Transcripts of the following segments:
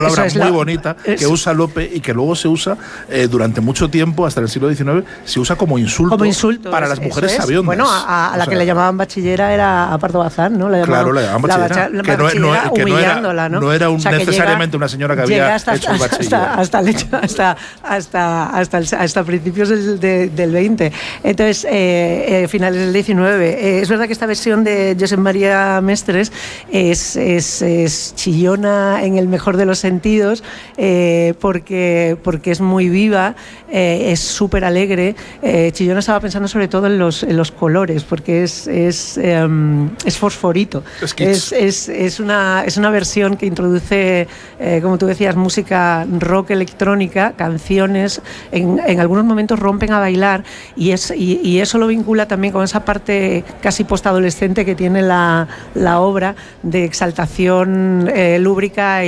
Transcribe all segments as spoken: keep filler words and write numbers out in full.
palabra es muy la, bonita es, que usa Lope y que luego se usa eh, durante mucho tiempo, hasta el siglo diecinueve, se usa como insulto, como insulto para es, las mujeres es. sabiondas. Bueno, a, a la o sea, que le llamaban bachillera era a Pardo Bazán, ¿no? La llamaban, claro, la llamaban bachillera. La, que, no, bachillera no, que no era, ¿no? no era un, o sea, necesariamente llega, una señora que había hasta, hecho el bachiller. Hasta, hasta, hasta, hasta, hasta, hasta, el, hasta principios del, de, del veinte. Entonces, eh, eh, finales del diecinueve. Eh, es verdad que esta versión de Josep María Mestres es, es, es chillona en el mejor de los sentidos, eh, porque, porque es muy viva, eh, es súper alegre. Eh, chillona estaba pensando sobre todo en los, en los colores, porque es, es, eh, es fosforito. Es, es, es, es, una, es una versión que introduce, eh, como tú decías, música rock electrónica, canciones, en, en algunos momentos rompen a bailar, y, es, y, y eso lo vincula también con esa parte casi postadolescente que tiene la, la obra, de exaltación eh, lúbrica y,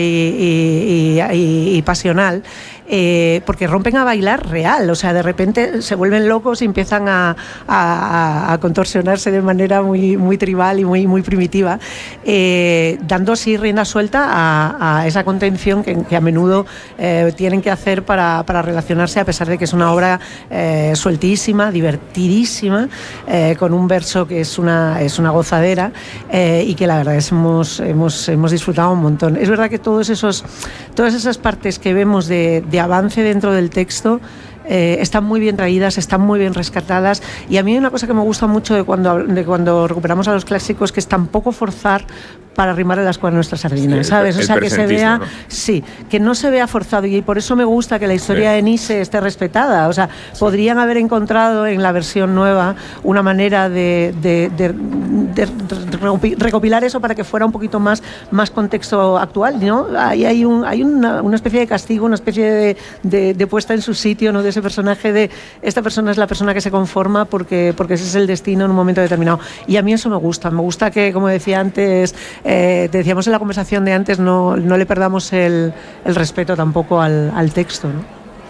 y, y, y, y pasional, eh, porque rompen a bailar real, o sea, de repente se vuelven locos y empiezan a, a, a contorsionarse de manera muy, muy tribal y muy, muy primitiva, eh, dando así rienda suelta a, a esa contención que, que a menudo eh, tienen que hacer para, para relacionarse, a pesar de que es una obra eh, sueltísima, divertidísima, eh, con un verso que es una, es una gozadera, eh, y que la verdad es hemos, hemos, hemos disfrutado un montón. Es verdad que todos esos, todas esas partes que vemos de, de avance dentro del texto Eh, están muy bien traídas, están muy bien rescatadas, y a mí una cosa que me gusta mucho de cuando, de cuando recuperamos a los clásicos, que es tampoco forzar para arrimar el asco a nuestras sardinas, sí, ¿sabes? O sea, que se vea, ¿no? Sí, que no se vea forzado, y por eso me gusta que la historia sí. de Nise esté respetada. O sea, sí. podrían haber encontrado en la versión nueva una manera de, de, de, de, de recopilar eso para que fuera un poquito más, más contexto actual, ¿no? Ahí hay, un, hay una, una especie de castigo, una especie de, de, de puesta en su sitio, ¿no? De ese personaje de esta persona es la persona que se conforma porque, porque ese es el destino en un momento determinado, y a mí eso me gusta, me gusta que, como decía antes, eh, te decíamos en la conversación de antes, no, no le perdamos el, el respeto tampoco al, al texto, ¿no?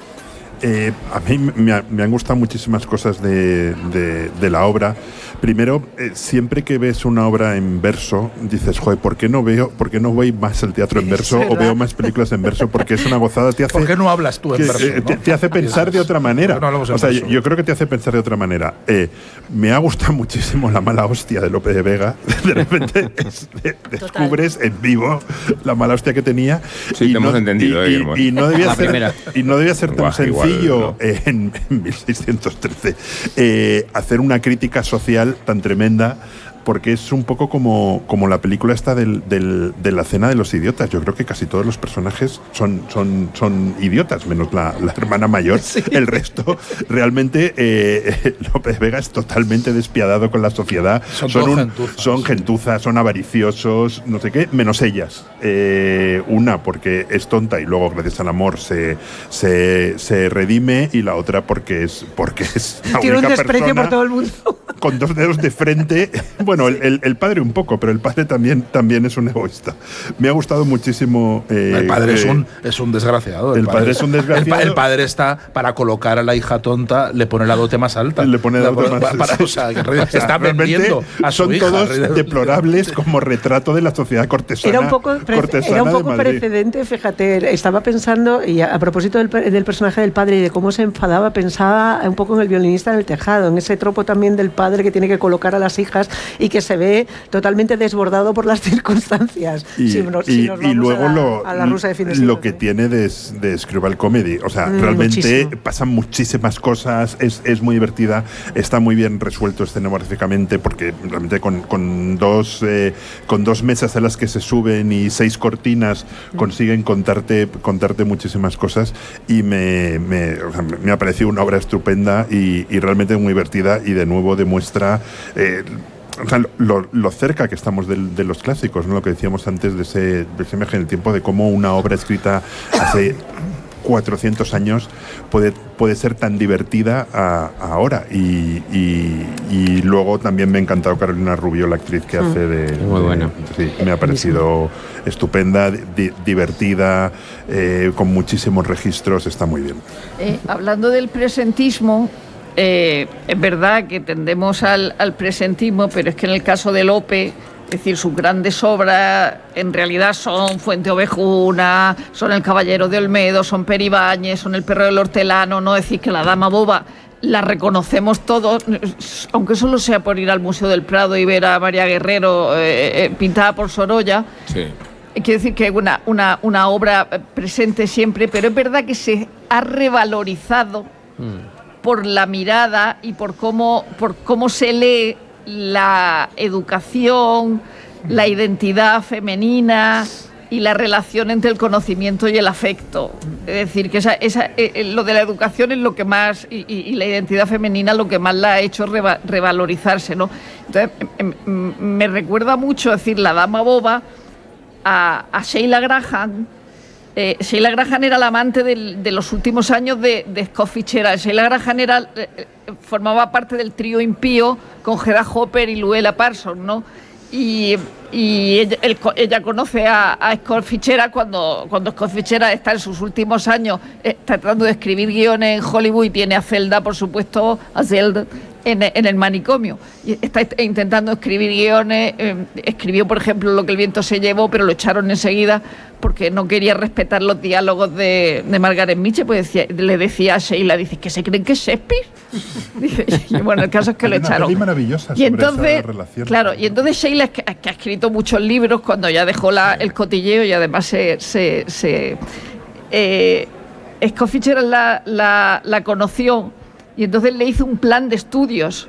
Eh, a mí me, ha, me han gustado muchísimas cosas de, de, de la obra. Primero, eh, siempre que ves una obra en verso, dices, joder, ¿por qué no veo, por qué no voy más al teatro en verso o veo más películas en verso? Porque es una gozada. Te hace, ¿por qué no hablas tú en que, verso? Eh, ¿no? te, te hace pensar de otra manera. No o sea, yo, yo creo que te hace pensar de otra manera. Eh, me ha gustado muchísimo La mala hostia de Lope de Vega. De repente es, de, descubres en vivo la mala hostia que tenía. Sí, y te no, hemos entendido. Y, eh, y, y, no debía ser, y no debía ser tan Guau, sencillo igual, ¿no? en, en mil seiscientos trece eh, hacer una crítica social tan tremenda, porque es un poco como, como la película esta del, del, de la cena de los idiotas. Yo creo que casi todos los personajes son, son, son idiotas, menos la, la hermana mayor. Sí. El resto, realmente, eh, López Vega es totalmente despiadado con la sociedad. Son, son, un, gentuzas, son sí. gentuzas, son avariciosos, no sé qué, menos ellas. Eh, una porque es tonta y luego, gracias al amor, se, se, se redime, y la otra porque es, porque es la Tiene única un desprecio persona por todo el mundo. Con dos dedos de frente. Bueno, el, el, el padre un poco, pero el padre también, también es un egoísta. Me ha gustado muchísimo. Eh, el padre eh, es, un, es un desgraciado. El, el padre, padre es un desgraciado. El, el padre está, para colocar a la hija tonta, le pone la dote más alta. Le pone la dote para, más para, para, o sea, que está vendiendo a su son hija, todos deplorables como retrato de la sociedad cortesana. Era un poco, cortesana era un poco precedente, fíjate. Estaba pensando, y a, a propósito del, del personaje del padre y de cómo se enfadaba, pensaba un poco en El violinista en el tejado, en ese tropo también del padre que tiene que colocar a las hijas y que se ve totalmente desbordado por las circunstancias. Y, si nos, y, si nos y luego a la, lo, a la rusa de fin de siglo, lo que ¿sí? tiene de, de Screwball Comedy. O sea, mm, realmente muchísimo. pasan muchísimas cosas, es, es muy divertida, está muy bien resuelto escenográficamente, porque realmente con, con, dos, eh, con dos mesas a las que se suben y seis cortinas mm. consiguen contarte, contarte muchísimas cosas, y me, me, o sea, me ha parecido una obra estupenda y, y realmente muy divertida, y de nuevo demuestra eh, o sea, lo, lo cerca que estamos de, de los clásicos, ¿no? Lo que decíamos antes de ese, de ese viaje en el tiempo, de cómo una obra escrita hace cuatrocientos años puede, puede ser tan divertida a, a ahora. Y, y, y luego también me ha encantado Carolina Rubio, la actriz que hace de... Muy de, buena. Sí, me ha parecido estupenda, di, divertida, eh, con muchísimos registros, está muy bien. Eh, hablando del presentismo, Eh, es verdad que tendemos al, al presentismo, pero es que en el caso de Lope decir, sus grandes obras en realidad son Fuente Ovejuna, son El Caballero de Olmedo, son Peribáñez, son El Perro del Hortelano. No decir que la Dama Boba la reconocemos todos, aunque solo sea por ir al Museo del Prado y ver a María Guerrero eh, pintada por Sorolla. Sí. Quiero decir que es una, una, una obra presente siempre, pero es verdad que se ha revalorizado mm. por la mirada y por cómo, por cómo se lee la educación, la identidad femenina y la relación entre el conocimiento y el afecto. Es decir, que esa, esa, eh, lo de la educación es lo que más, y, y, y la identidad femenina lo que más la ha hecho reva, revalorizarse, ¿no? Entonces, em, em, me recuerda mucho, es decir, la Dama Boba a, a Sheila Graham. Eh, Sheila Graham era la amante del, de los últimos años de, de Scott Fitzgerald. Sheila Graham era, eh, formaba parte del trío impío con Hedda Hopper y Luella Parsons, ¿no? Y, y ella, el, ella conoce a, a Scott Fitzgerald cuando, cuando Scott Fitzgerald está en sus últimos años eh, tratando de escribir guiones en Hollywood y tiene a Zelda, por supuesto, a Zelda en, en el manicomio. Y está intentando escribir guiones, eh, escribió, por ejemplo, Lo que el viento se llevó, pero lo echaron enseguida porque no quería respetar los diálogos de, de Margaret Mitchell, pues decía, le decía a Sheila, dice, ¿que se creen que es Shakespeare? Dice, y bueno, el caso es que lo echaron. Una maravillosa y entonces, esa relación. Claro, y entonces Sheila, que, que ha escrito muchos libros, cuando ya dejó la, el cotilleo y además se... se, se eh, Scott Fitzgerald la, la, la conoció y entonces le hizo un plan de estudios.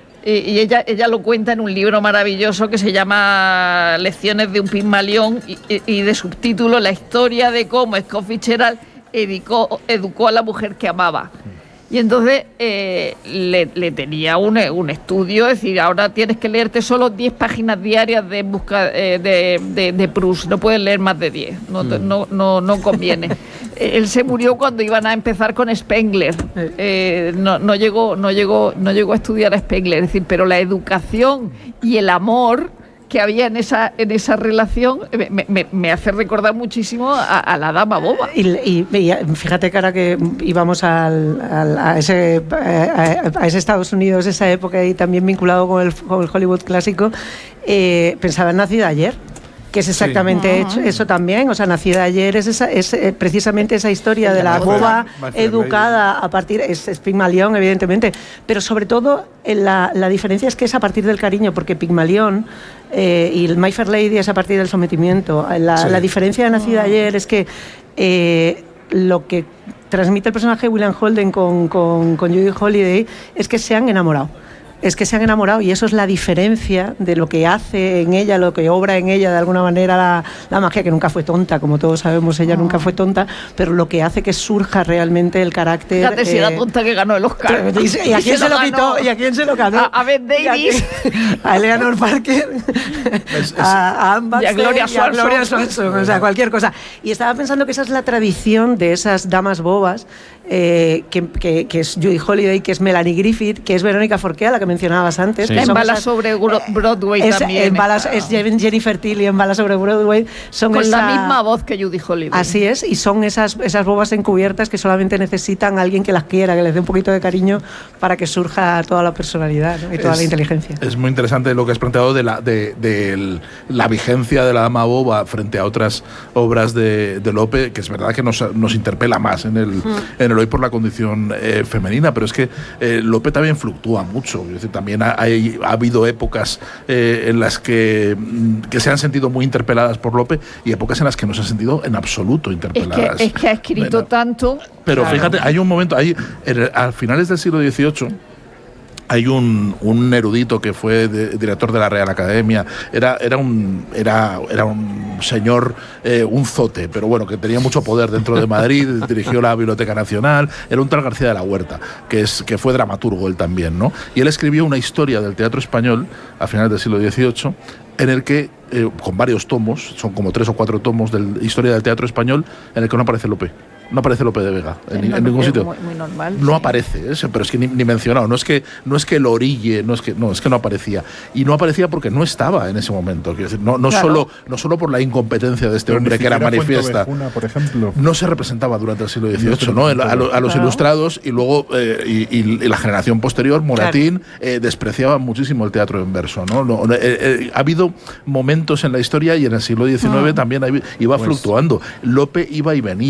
Y ella, ella lo cuenta en un libro maravilloso que se llama Lecciones de un Pigmalión y, y, y de subtítulo La historia de cómo Scott Fitzgerald educó, educó a la mujer que amaba. Y entonces eh, le, le tenía un, un estudio, es decir, ahora tienes que leerte solo diez páginas diarias de busca eh, de, de, de Proust, no puedes leer más de diez, no, mm. no, no, no conviene. Él se murió cuando iban a empezar con Spengler, eh, no, no, llegó, no, llegó, no llegó a estudiar a Spengler, es decir, pero la educación y el amor que había en esa en esa relación me, me, me hace recordar muchísimo a, a la Dama Boba. Y, y, y fíjate que ahora que íbamos al, al, a, ese, a, a ese Estados Unidos, esa época, y también vinculado con el, con el Hollywood clásico, eh, pensaba en Nacida ayer, que es exactamente sí. hecho, eso también, o sea, Nacida ayer es, esa, es eh, precisamente esa historia de la boba educada a partir, es, es Pigmalión, evidentemente, pero sobre todo eh, la, la diferencia es que es a partir del cariño, porque Pigmalión eh, y el My Fair Lady es a partir del sometimiento. La, sí. la diferencia de Nacida ayer es que eh, lo que transmite el personaje de William Holden con, con, con Judy Holliday es que se han enamorado. Es que se han enamorado y eso es la diferencia de lo que hace en ella, lo que obra en ella de alguna manera la, la magia, que nunca fue tonta, como todos sabemos, ella oh. nunca fue tonta, pero lo que hace que surja realmente el carácter. Fíjate si eh, era tonta que ganó el Oscar. ¿Y, y a quién se, se lo, lo quitó? ¿Y a quién se lo ganó? A, a Bette Davis, a, a Eleanor Parker, es, es, a, a Anne y a Gloria Swanson. Gloria Swanson, o sea, cualquier cosa. Y estaba pensando que esa es la tradición de esas damas bobas. Eh, que, que, que es Judy Holliday, que es Melanie Griffith, que es Verónica Forqué, la que mencionabas antes. Sí. En Balas sobre Broadway es, también. En balas, es Jennifer Tilly en Balas sobre Broadway. Son Con esa, la misma voz que Judy Holliday. Así es, y son esas, esas bobas encubiertas que solamente necesitan a alguien que las quiera, que les dé un poquito de cariño para que surja toda la personalidad, ¿no? Y toda es, la inteligencia. Es muy interesante lo que has planteado de la, de, de el, la vigencia de la Dama Boba frente a otras obras de, de Lope, que es verdad que nos, nos interpela más en el, mm. en el hoy por la condición Eh, femenina, pero es que eh, Lope también fluctúa mucho. Es decir, también ha, hay, ha habido épocas eh, en las que, que se han sentido muy interpeladas por Lope y épocas en las que no se han sentido en absoluto interpeladas. Es que, es que ha escrito bueno, tanto. Pero claro. fíjate, hay un momento, hay, a finales del siglo dieciocho, hay un, un erudito que fue de, director de la Real Academia, era, era, un, era, era un señor, eh, un zote, pero bueno, que tenía mucho poder dentro de Madrid, dirigió la Biblioteca Nacional, era un tal García de la Huerta, que, es, que fue dramaturgo él también, ¿no? Y él escribió una historia del teatro español a finales del siglo dieciocho, en el que, eh, con varios tomos, son como tres o cuatro tomos de historia del teatro español, en el que no aparece Lope. No aparece Lope de Vega en, no, en ningún sitio. Muy, muy normal. No sí. aparece, ¿eh? Pero es que ni, ni mencionado. No es que no es que lo orille, no es que no es que no aparecía. Y no aparecía porque no estaba en ese momento. Quiero decir, no, no Claro. solo no solo por la incompetencia de este Pero hombre ni que era siquiera manifiesta. Fuenteovejuna, por ejemplo. No se representaba durante el siglo No dieciocho, se ¿no? A, lo- a los Claro. ilustrados y luego eh, y, y- y la generación posterior, Moratín, eh, despreciaba muchísimo el teatro en verso, ¿no? No, eh, eh, ha habido momentos en la historia y en el siglo diecinueve Ah. también iba Pues- fluctuando. Lope iba y venía.